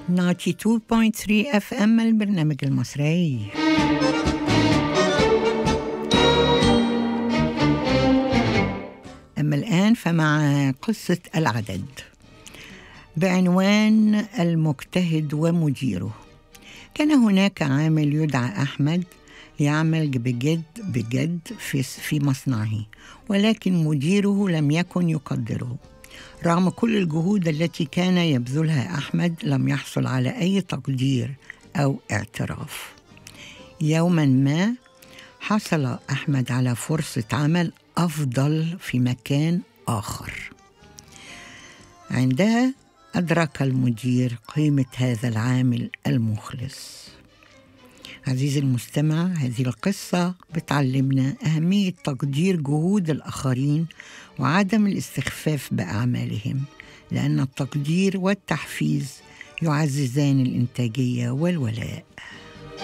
92.3 FM البرنامج المصري. أما الآن فمع قصة العدد بعنوان المجتهد ومديره. كان هناك عامل يدعى أحمد يعمل بجد في مصنعه، ولكن مديره لم يكن يقدره. رغم كل الجهود التي كان يبذلها أحمد لم يحصل على أي تقدير أو اعتراف. يوما ما حصل أحمد على فرصة عمل أفضل في مكان آخر. عندها أدرك المدير قيمة هذا العامل المخلص. عزيزي المستمع، هذه القصة بتعلمنا أهمية تقدير جهود الآخرين وعدم الاستخفاف بأعمالهم، لأن التقدير والتحفيز يعززان الإنتاجية والولاء.